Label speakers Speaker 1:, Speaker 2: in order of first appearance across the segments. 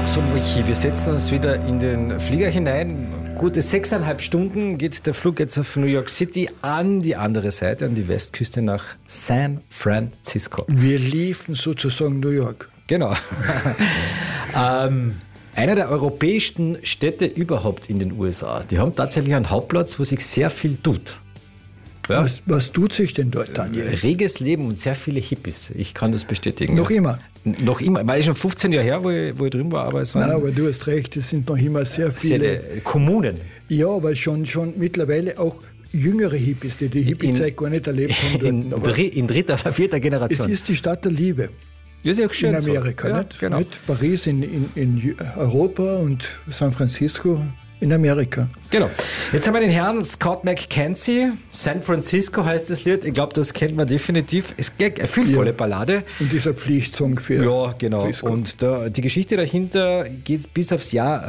Speaker 1: So, Michi, wir setzen uns wieder in den Flieger hinein. Gute 6,5 Stunden geht der Flug jetzt auf New York City an die andere Seite, an die Westküste nach San Francisco.
Speaker 2: Wir liefen sozusagen New York.
Speaker 1: Genau. Einer der europäischsten Städte überhaupt in den USA. Die haben tatsächlich einen Hauptplatz, wo sich sehr viel tut. Ja.
Speaker 2: Was tut sich denn dort, Daniel?
Speaker 1: Reges Leben und sehr viele Hippies. Ich kann das bestätigen.
Speaker 2: Noch immer?
Speaker 1: Noch immer. War schon 15 Jahre her, wo ich drin war, aber es waren...
Speaker 2: Nein, aber du hast recht, es sind noch immer sehr viele...
Speaker 1: Kommunen.
Speaker 2: Ja, aber schon mittlerweile auch jüngere Hippies, die Hippie-Zeit gar nicht erlebt haben.
Speaker 1: In dritter oder vierter Generation.
Speaker 2: Es ist die Stadt der Liebe.
Speaker 1: Ja, ist ja auch schön
Speaker 2: in Amerika,
Speaker 1: so. Ja,
Speaker 2: nicht?
Speaker 1: Genau.
Speaker 2: Nicht? Paris in Europa und San Francisco in Amerika.
Speaker 1: Genau. Jetzt haben wir den Herrn Scott McKenzie. San Francisco heißt das Lied. Ich glaube, das kennt man definitiv. Es ist eine fühlvolle Ballade.
Speaker 2: Und dieser Pflichtsong für
Speaker 1: Ja, genau.
Speaker 2: Frisco.
Speaker 1: Und die Geschichte dahinter geht bis aufs Jahr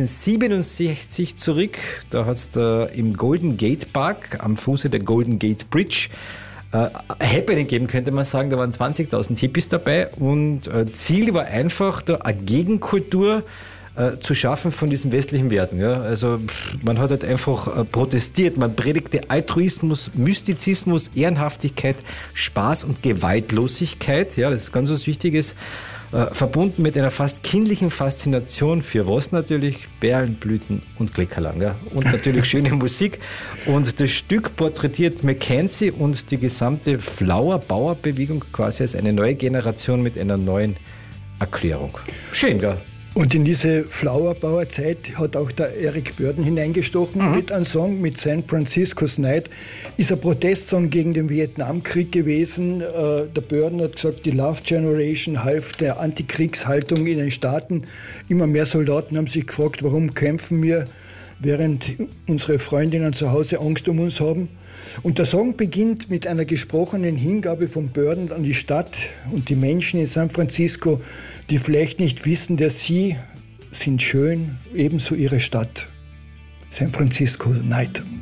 Speaker 1: 1967 zurück. Da hat es im Golden Gate Park am Fuße der Golden Gate Bridge Happening geben, könnte man sagen. Da waren 20.000 Hippies dabei und Ziel war einfach, da eine Gegenkultur zu schaffen von diesen westlichen Werten. Ja? Also man hat halt einfach protestiert, man predigte Altruismus, Mystizismus, Ehrenhaftigkeit, Spaß und Gewaltlosigkeit. Ja, das ist ganz was Wichtiges. Verbunden mit einer fast kindlichen Faszination für was natürlich? Perlenblüten und Kleckerlang. Ja? Und natürlich schöne Musik. Und das Stück porträtiert Mackenzie und die gesamte Flower-Bauer-Bewegung quasi als eine neue Generation mit einer neuen Erklärung. Schön, ja.
Speaker 2: Und in diese Flower-Bauer-Zeit hat auch der Eric Burdon hineingestochen mit einem Song, mit San Francisco's Night. Ist ein Protestsong gegen den Vietnamkrieg gewesen. Der Burdon hat gesagt, die Love Generation half der Antikriegshaltung in den Staaten. Immer mehr Soldaten haben sich gefragt, warum kämpfen wir, während unsere Freundinnen zu Hause Angst um uns haben. Und der Song beginnt mit einer gesprochenen Hingabe von Burdon an die Stadt und die Menschen in San Francisco, die vielleicht nicht wissen, dass sie sind schön, ebenso ihre Stadt. San Francisco Night.